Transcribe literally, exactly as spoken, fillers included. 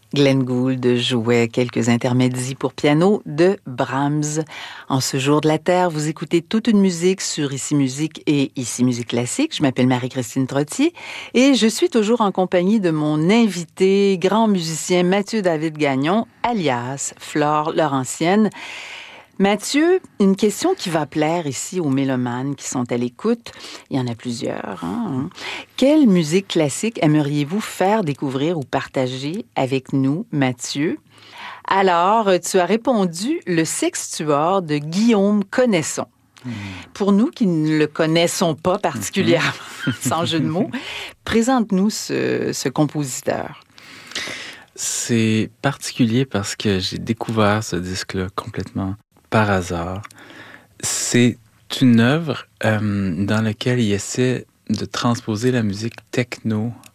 Glenn Gould jouait quelques intermédiaires pour piano de Brahms. En ce jour de la Terre, vous écoutez toute une musique sur Ici Musique et Ici Musique Classique. Je m'appelle Marie-Christine Trottier et je suis toujours en compagnie de mon invité, grand musicien Mathieu David Gagnon, alias Flore Laurentienne. Mathieu, une question qui va plaire ici aux mélomanes qui sont à l'écoute. Il y en a plusieurs. Hein? Quelle musique classique aimeriez-vous faire découvrir ou partager avec nous, Mathieu? Alors, tu as répondu le Sextuor de Guillaume Connaisson. Mmh. Pour nous qui ne le connaissons pas particulièrement, mmh. sans jeu de mots, présente-nous ce, ce compositeur. C'est particulier parce que j'ai découvert ce disque-là complètement par hasard. C'est une œuvre euh, dans laquelle il essaie de transposer la musique techno